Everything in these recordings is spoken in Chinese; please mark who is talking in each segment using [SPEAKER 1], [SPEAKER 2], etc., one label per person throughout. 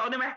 [SPEAKER 1] 晓得没？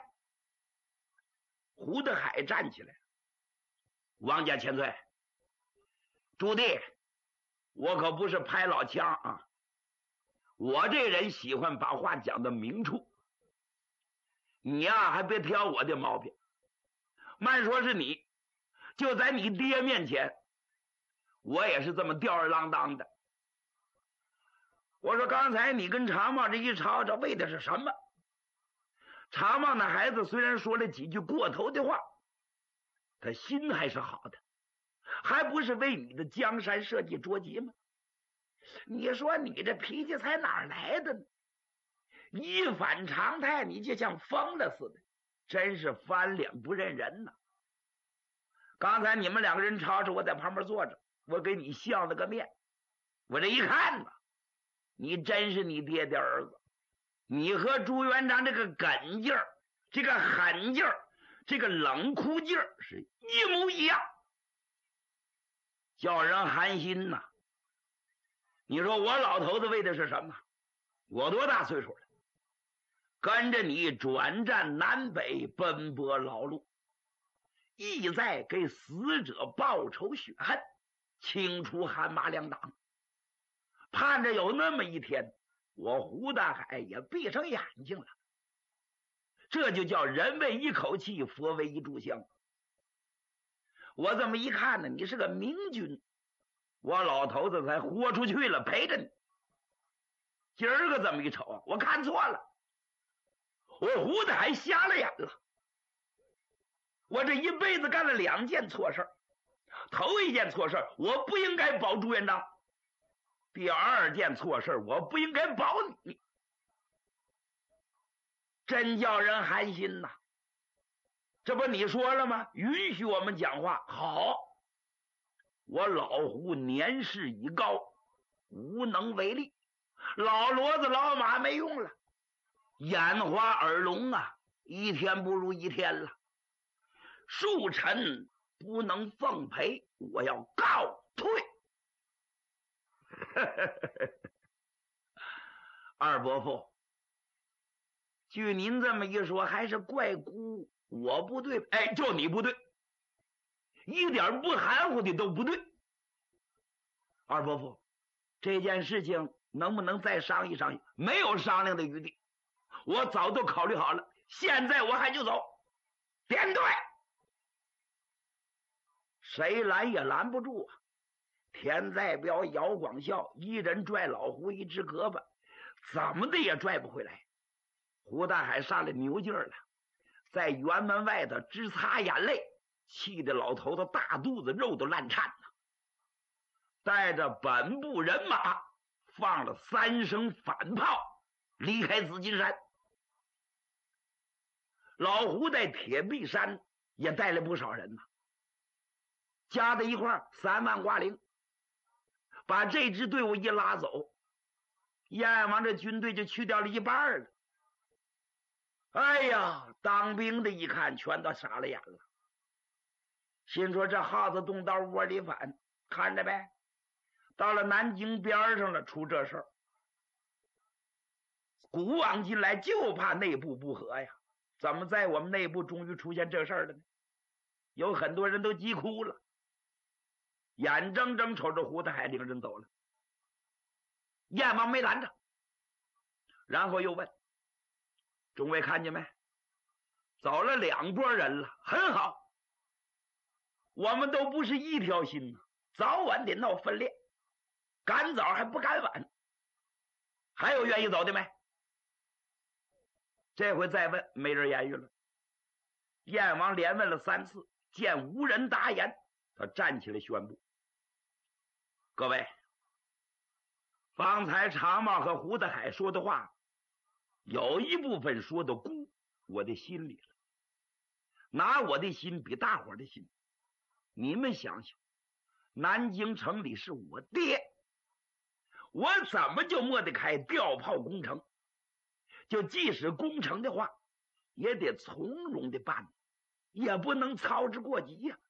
[SPEAKER 1] 胡德海站起来，王家千岁，朱棣，我可不是拍老腔啊，我这人喜欢把话讲到明处，你呀还别挑我的毛病。慢说是你，就在你爹面前，我也是这么吊儿郎当的。我说刚才你跟长毛这一吵，这为的是什么？长毛那孩子虽然说了几句过头的话，他心还是好的，还不是为你的江山社稷着急吗？你说你这脾气才哪儿来的呢？一反常态，你就像疯了似的，真是翻脸不认人呐！刚才你们两个人吵吵，我在旁边坐着，我给你相了个面，我这一看呢，你真是你爹的儿子，你和朱元璋这个梗劲儿，这个狠劲儿，这个冷酷劲儿是一模一样，叫人寒心呐。你说我老头子为的是什么？我多大岁数了？跟着你转战南北，奔波劳碌，意在给死者报仇雪恨，清除汗马两党。盼着有那么一天，我胡大海也闭上眼睛了，这就叫人为一口气，佛为一炷香。我这么一看呢，你是个明君，我老头子才豁出去了，陪着你。今儿个这么一瞅啊，我看错了，我胡大海瞎了眼了。我这一辈子干了2件错事，头一件错事，我不应该保朱元璋；第2件错事，我不应该保你。真叫人寒心呐！这不你说了吗？允许我们讲话。好，我老胡年事已高，无能为力，老骡子老马没用了，眼花耳聋啊，一天不如一天了。庶臣不能奉陪，我要告退。二伯父，据您这么一说，还是怪姑我不对。哎，就你不对，一点不含糊的都不对。二伯父，这件事情能不能再商议商议？没有商量的余地，我早都考虑好了，现在我还就走。点对，谁拦也拦不住啊！田再彪、姚广孝一人拽老胡一只胳膊，怎么的也拽不回来。胡大海上来牛劲儿了，在辕门外头直擦眼泪，气得老头子大肚子肉都烂颤了。带着本部人马放了3声反炮，离开紫金山。老胡在铁壁山也带了不少人呐，加在一块3万挂零，把这支队伍一拉走，燕安王这军队就去掉了一半了。哎呀，当兵的一看全都傻了眼了，心说这耗子动刀窝里反，看着呗，到了南京边上了，出这事儿。古往今来就怕内部不和呀，怎么在我们内部终于出现这事儿了呢？有很多人都急哭了，眼睁睁瞅着胡大海领人走了。燕王没拦着，然后又问众位看见没，走了2拨人了，很好，我们都不是一条心，早晚得闹分裂，赶早还不赶晚。还有愿意走的没？这回再问没人言语了。燕王连问了3次，见无人答言，他站起来宣布：各位，方才长毛和胡大海说的话，有一部分说的估我的心里了，拿我的心比大伙的心。你们想想，南京城里是我爹，我怎么就抹得开调炮攻城？就即使攻城的话，也得从容的办，也不能操之过急呀。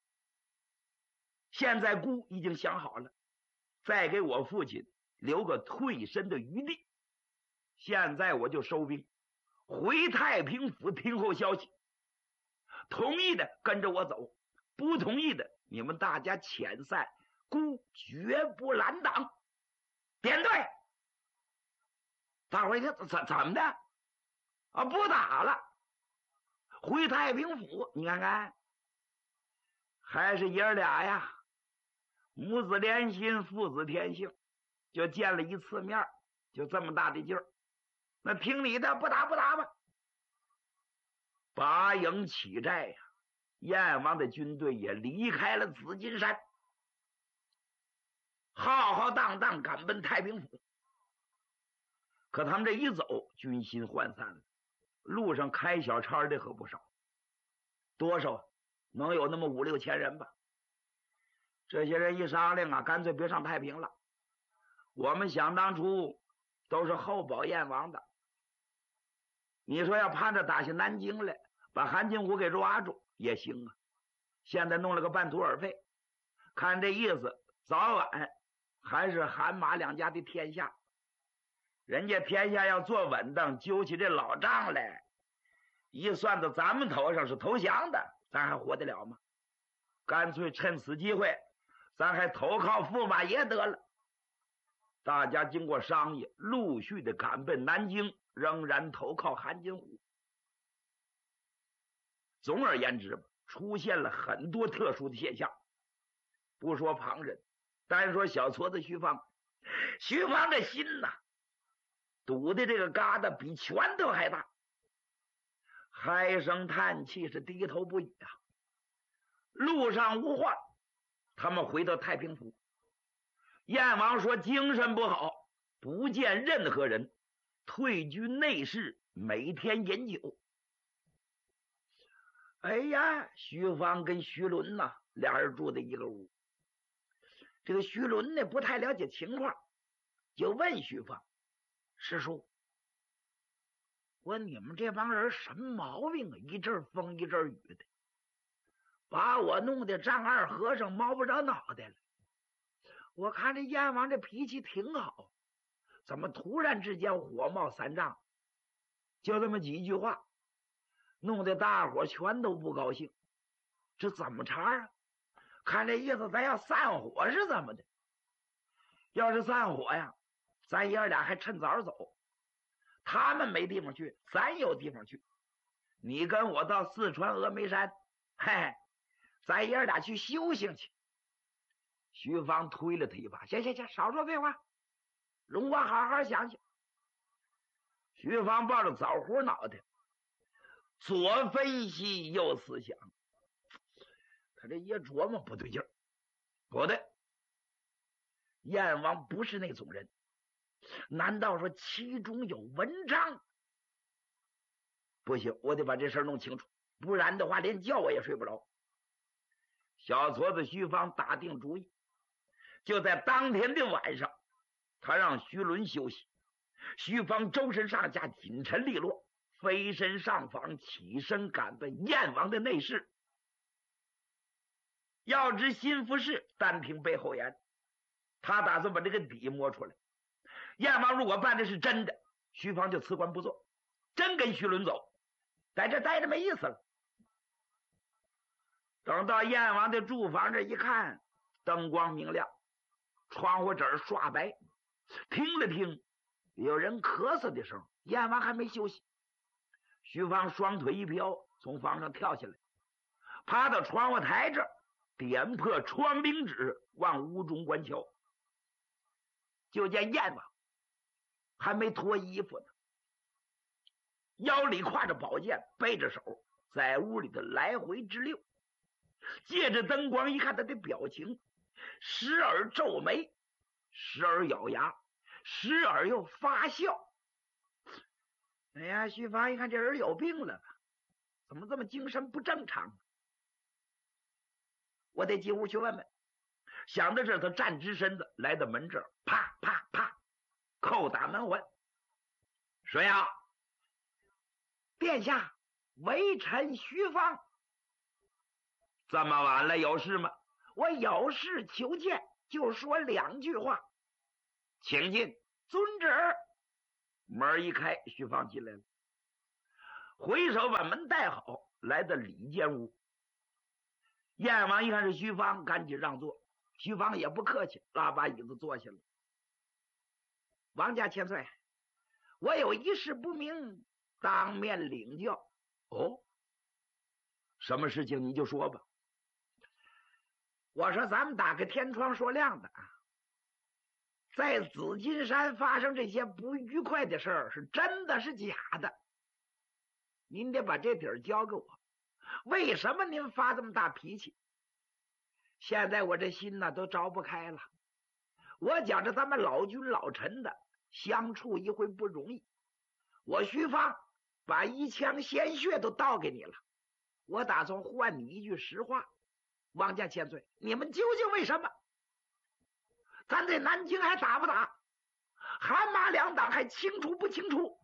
[SPEAKER 1] 现在姑已经想好了，再给我父亲留个退身的余地。现在我就收兵， 回太平府听候消息，同意的跟着我走，不同意的你们大家遣散，孤绝不拦挡。点队！大伙一听，怎么的啊？不打了，回太平府。你看看，还是爷俩呀，母子连心，父子天性，就见了一次面，就这么大的劲儿。那听你的，不打吧。拔营起寨呀，燕王的军队也离开了紫金山，浩浩荡荡赶奔太平府。可他们这一走，军心涣散了，路上开小差的可不少，多少能有那么5、6千人吧。这些人一商量啊，干脆别上太平了，我们想当初都是后保燕王的，你说要盼着打下南京来，把韩金虎给抓住也行啊。现在弄了个半途而废，看这意思，早晚还是韩马两家的天下。人家天下要坐稳当，揪起这老账来，一算到咱们头上是投降的，咱还活得了吗？干脆趁此机会，咱还投靠驸马爷得了。大家经过商议，陆续的赶奔南京，仍然投靠韩金虎。总而言之，出现了很多特殊的现象。不说旁人，单说小矬子徐芳，徐芳的心呐，堵的这个疙瘩比拳头还大，唉声叹气，是低头不语啊。路上无话，他们回到太平府。燕王说精神不好，不见任何人，退居内室，每天饮酒。哎呀，徐芳跟徐伦呐，俩人住在一个屋。这个徐伦呢不太了解情况，就问徐芳：“师叔，我你们这帮人什么毛病啊？一阵风一阵雨的，把我弄得丈二和尚摸不着脑袋了。我看这燕王这脾气挺好，怎么突然之间火冒三丈？就这么几句话，弄得大伙全都不高兴。这怎么茬啊？看这意思，咱要散伙是怎么的？要是散伙呀，咱爷俩还趁早走。他们没地方去，咱有地方去。你跟我到四川峨眉山，嘿，咱爷俩去修行去。”徐芳推了他一把：“行，少说废话，容我好好想想。”徐芳抱着枣核脑袋，左分析右思想。他这一琢磨，不对劲儿，不对，燕王不是那种人，难道说其中有文章？不行，我得把这事弄清楚，不然的话连觉我也睡不着。小矬子徐芳打定主意，就在当天的晚上，他让徐伦休息，徐芳周身上下紧沉利落，飞身上房，起身赶奔燕王的内室。要知心腹事，单凭背后言，他打算把这个底摸出来。燕王如果办的是真的，徐芳就辞官不做，真跟徐伦走，在这待着没意思了。等到燕王的住房这一看，灯光明亮，窗户纸刷白，听了听有人咳嗽的声，燕王还没休息。徐芳双腿一飘，从房上跳下来，爬到窗户台这儿，点破窗棂纸，往屋中观瞧。就见燕王还没脱衣服呢，腰里挎着宝剑，背着手，在屋里的来回直溜。借着灯光一看他的表情，时而皱眉，时而咬牙，时而又发笑。哎呀，徐芳一看这人有病了，怎么这么精神不正常？我得进屋去问问。想到这儿，他站直身子，来到门这儿，啪啪啪，叩打门环。谁呀？殿下，微臣徐芳。这么晚了，有事吗？我有事求见，就说2句话。请进。遵旨。门一开，徐芳进来了。 回手把门带好，来到里间屋。燕王一看是徐芳，赶紧让座。徐芳也不客气，拉把椅子坐下了。王家千岁，我有一事不明，当面领教。哦，什么事情你就说吧。我说咱们打开天窗说亮的啊，在紫金山发生这些不愉快的事儿，是真的是假的？您得把这底儿交给我。为什么您发这么大脾气？现在我这心呢都着不开了。我觉着咱们老君老臣的相处一回不容易，我徐芳把一腔鲜血都倒给你了，我打算换你一句实话。王家千岁，你们究竟为什么？咱在南京还打不打？韩马两党还清楚不清楚？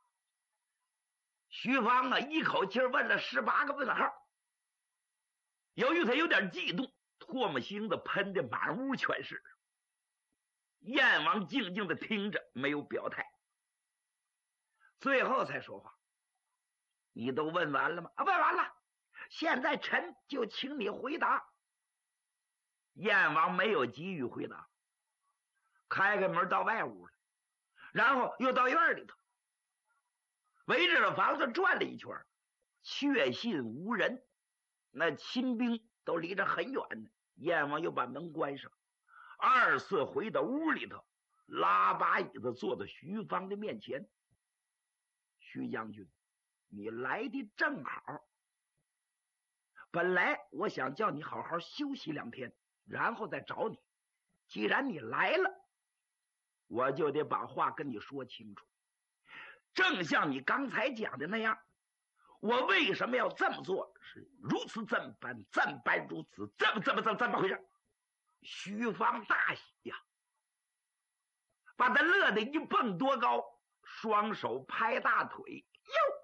[SPEAKER 1] 徐芳啊，一口气问了18个问号。由于他有点激动，唾沫星子喷的满屋全是。燕王静静的听着，没有表态，最后才说话：“你都问完了吗？”“啊，问完了。现在臣就请你回答。”燕王没有急于回答，开开门到外屋了，然后又到院里头，围着这房子转了一圈，确信无人，那亲兵都离着很远呢。燕王又把门关上，二次回到屋里头，拉把椅子坐到徐芳的面前。“徐将军，你来的正好。本来我想叫你好好休息2天，然后再找你。既然你来了，我就得把话跟你说清楚。正像你刚才讲的那样，我为什么要这么做？是如此这般如此，这么回事？”徐芳大喜呀，把他乐得一蹦多高，双手拍大腿：“哟，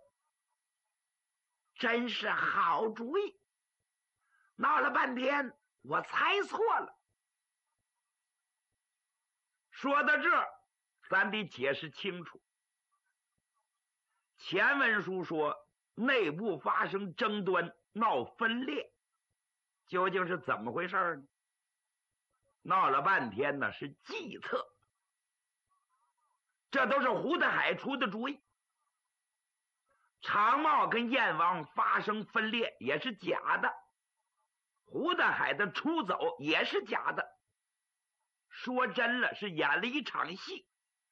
[SPEAKER 1] 真是好主意！闹了半天，我猜错了。”说到这儿，咱得解释清楚。前文书说内部发生争端，闹分裂，究竟是怎么回事呢？闹了半天呢，是计策，这都是胡德海出的主意。常茂跟燕王发生分裂也是假的，胡德海的出走也是假的。说真了，是演了一场戏。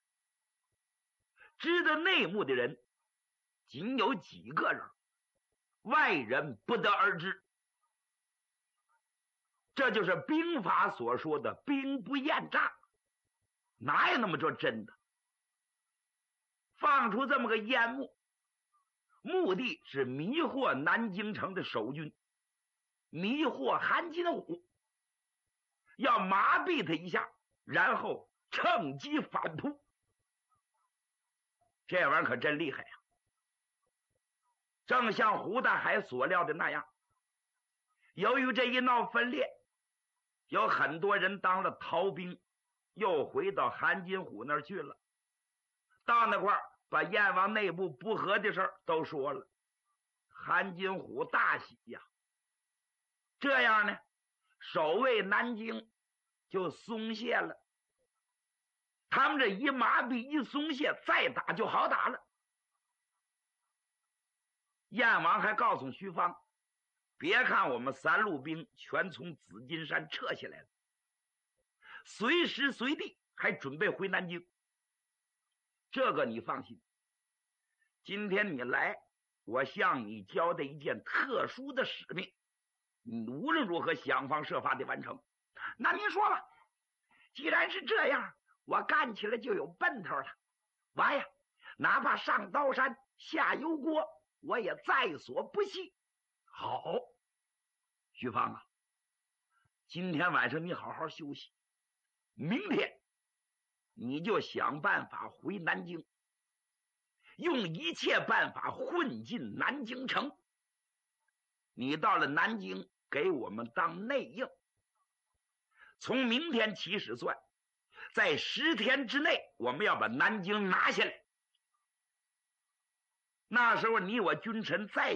[SPEAKER 1] 知道内幕的人仅有几个人，外人不得而知。这就是兵法所说的兵不厌诈，哪有那么多真的？放出这么个烟幕，目的是迷惑南京城的守军，迷惑韩金虎，要麻痹他一下，然后趁机反扑。这玩意儿可真厉害呀！正像胡大海所料的那样，由于这一闹分裂，有很多人当了逃兵，又回到韩金虎那儿去了。到那块儿，把燕王内部不和的事儿都说了。韩金虎大喜呀！这样呢，守卫南京就松懈了。他们这一麻痹一松懈，再打就好打了。燕王还告诉徐芳，别看我们3路兵全从紫金山撤下来了，随时随地还准备回南京。这个你放心，今天你来，我向你交代一件特殊的使命，你无论如何想方设法地完成。那您说吧，既然是这样，我干起来就有奔头了。我呀，哪怕上刀山下油锅，我也在所不惜。好，徐芳啊，今天晚上你好好休息，明天你就想办法回南京，用一切办法混进南京城。你到了南京，给我们当内应。从明天起始算，在10天之内，我们要把南京拿下来。 那时候你我君臣再